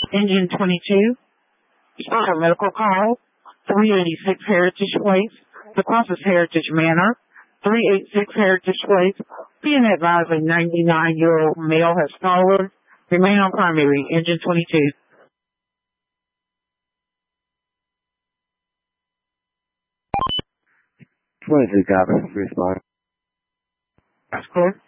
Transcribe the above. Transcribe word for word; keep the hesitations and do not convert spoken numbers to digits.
Engine twenty-two, special medical call, three eighty-six Heritage Place, the closest Heritage Manor, three eighty-six Heritage Place. Being advised a ninety-nine-year-old male has fallen. Remain on primary, engine twenty-two. twenty-two, copy. Respond. That's clear.